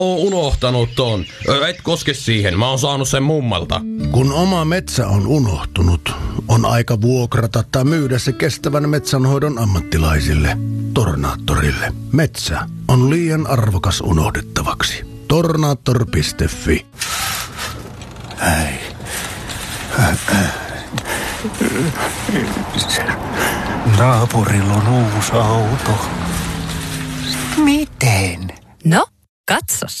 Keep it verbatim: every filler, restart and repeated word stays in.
oon unohtanut ton. Et koske siihen, mä oon saanut sen mummalta. Kun oma metsä on unohtunut, on aika vuokrata tai myydä se kestävän metsänhoidon ammattilaisille. Tornaattorille. Metsä on liian arvokas unohdettavaksi. Tornaattor piste fi. Äi. Naapurilla on uusi auto. Miten? No, katsos.